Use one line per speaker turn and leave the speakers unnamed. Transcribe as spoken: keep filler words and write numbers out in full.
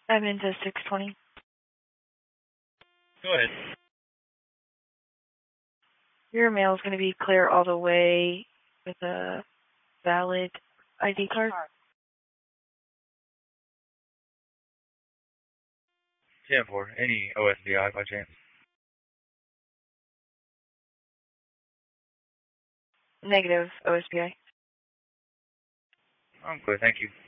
I'm into six twenty.
Go ahead.
Your mail is going to be clear all the way with a valid I D card.
ten four. Any O S B I by chance?
Negative O S B I.
I'm good, thank you.